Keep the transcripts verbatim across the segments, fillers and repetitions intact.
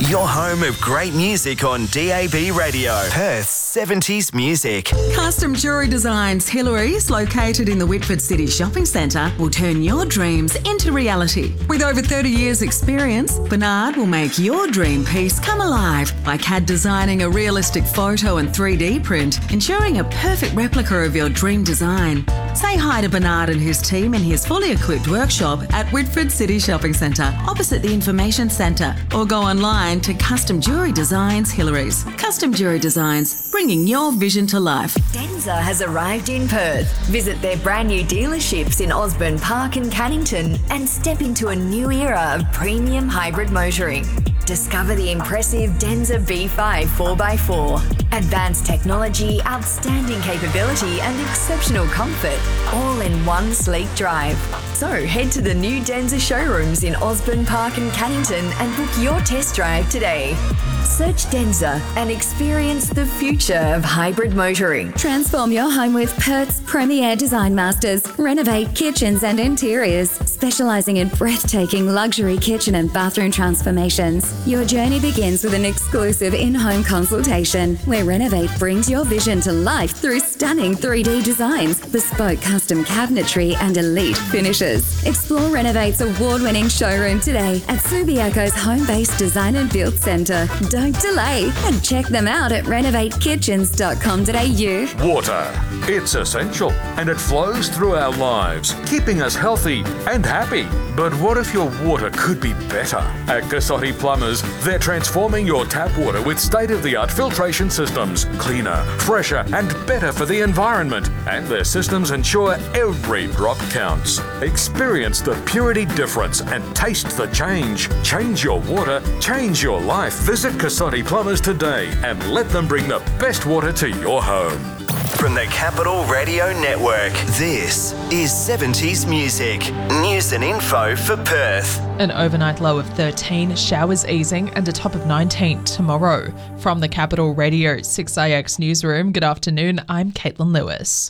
Your home of great music on D A B Radio. Perth's seventies music. Custom Jewellery Designs Hillary's, located in the Whitford City Shopping Centre, will turn your dreams into reality. With over thirty years experience, Bernard will make your dream piece come alive by C A D designing a realistic photo and three D print, ensuring a perfect replica of your dream design. Say hi to Bernard and his team in his fully equipped workshop at Whitford City Shopping Centre, opposite the Information Centre, or go online to Custom Jewellery Designs Hillary's. Custom Jewellery Designs, bringing your vision to life. Denza has arrived in Perth. Visit their brand new dealerships in Osborne Park and Cannington and step into a new era of premium hybrid motoring. Discover the impressive Denza B five four by four. Advanced technology, outstanding capability and exceptional comfort, all in one sleek drive. So head to the new Denza showrooms in Osborne Park and Cannington and book your test drive today. Search Denza and experience the future of hybrid motoring. Transform your home with Perth's premier design masters. Renovate kitchens and interiors, specialising in breathtaking luxury kitchen and bathroom transformations. Your journey begins with an exclusive in-home consultation where Renovate brings your vision to life through stunning three D designs, bespoke custom cabinetry and elite finishes. Explore Renovate's award-winning showroom today at Subiaco's home-based design and build centre. Don't delay and check them out at renovate kitchens dot com dot a u. Water. It's essential and it flows through our lives, keeping us healthy and happy. But what if your water could be better? At Cassotti Plumbers, they're transforming your tap water with state-of-the-art filtration systems, cleaner, fresher and better for the environment. And their systems ensure every drop counts. Experience the purity difference and taste the change. Change your water, change your life. Visit Cassotti Plumbers today and let them bring the best water to your home. From the Capital Radio Network, this is seventies Music. News and info for Perth. An overnight low of thirteen, showers easing and a top of nineteen tomorrow. From the Capital Radio six A X newsroom, good afternoon, I'm Caitlin Lewis.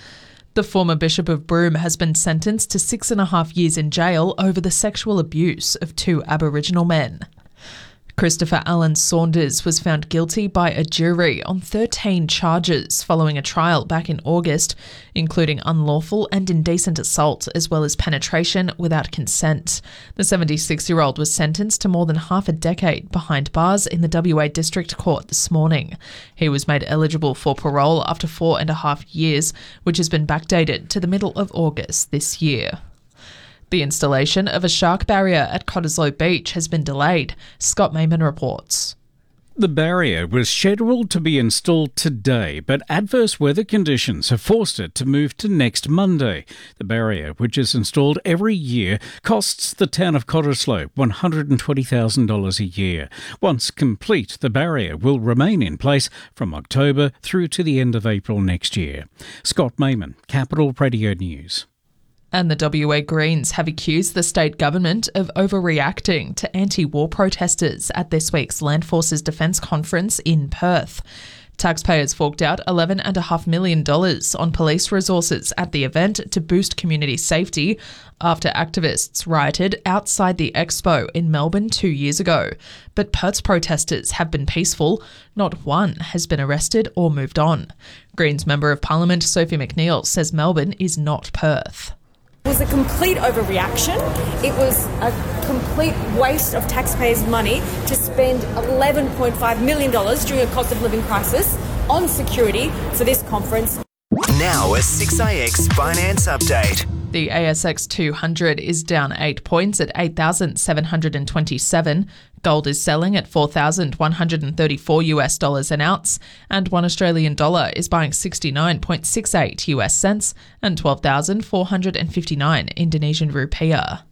The former Bishop of Broome has been sentenced to six and a half years in jail over the sexual abuse of two Aboriginal men. Christopher Allen Saunders was found guilty by a jury on thirteen charges following a trial back in August, including unlawful and indecent assault as well as penetration without consent. The seventy-six-year-old was sentenced to more than half a decade behind bars in the W A District Court this morning. He was made eligible for parole after four and a half years, which has been backdated to the middle of August this year. The installation of a shark barrier at Cottesloe Beach has been delayed. Scott Mayman reports. The barrier was scheduled to be installed today, but adverse weather conditions have forced it to move to next Monday. The barrier, which is installed every year, costs the town of Cottesloe one hundred twenty thousand dollars a year. Once complete, the barrier will remain in place from October through to the end of April next year. Scott Mayman, Capital Radio News. And the W A Greens have accused the state government of overreacting to anti-war protesters at this week's Land Forces Defence Conference in Perth. Taxpayers forked out eleven point five million dollars on police resources at the event to boost community safety after activists rioted outside the Expo in Melbourne two years ago. But Perth's protesters have been peaceful. Not one has been arrested or moved on. Greens Member of Parliament Sophie McNeil says Melbourne is not Perth. It was a complete overreaction. It was a complete waste of taxpayers' money to spend eleven point five million dollars during a cost of living crisis on security for this conference. Now a six A X finance update. The A S X two hundred is down eight points at eight thousand seven hundred twenty-seven. Gold is selling at four thousand one hundred thirty-four US dollars an ounce, and one Australian dollar is buying sixty-nine point six eight US cents and twelve thousand four hundred fifty-nine Indonesian rupiah.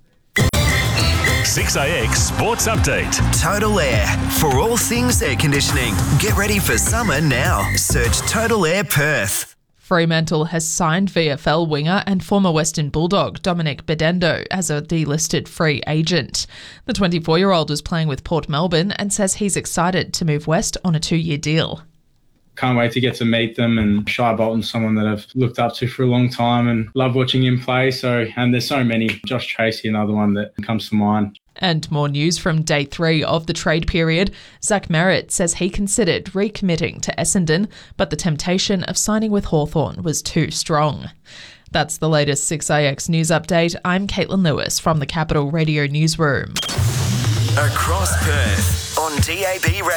six A X Sports Update. Total Air. For all things air conditioning, get ready for summer now. Search Total Air Perth. Fremantle has signed V F L winger and former Western Bulldog Dominic Bedendo as a delisted free agent. The twenty-four-year-old was playing with Port Melbourne and says he's excited to move west on a two-year deal. can't wait to get to meet them. And Shai Bolton's someone that I've looked up to for a long time and love watching him play. So, and there's so many. Josh Tracy, another one that comes to mind. And more news from day three of the trade period. Zach Merritt says he considered recommitting to Essendon, but the temptation of signing with Hawthorn was too strong. That's the latest six A X News Update. I'm Caitlin Lewis from the Capital Radio Newsroom. Across Perth on D A B Radio.